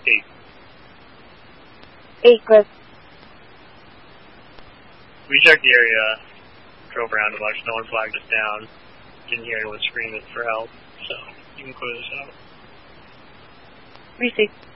8. 8, Cliff. We checked the area, drove around a bunch, no one flagged us down. Didn't hear anyone screaming for help, so you can close this out. Receive.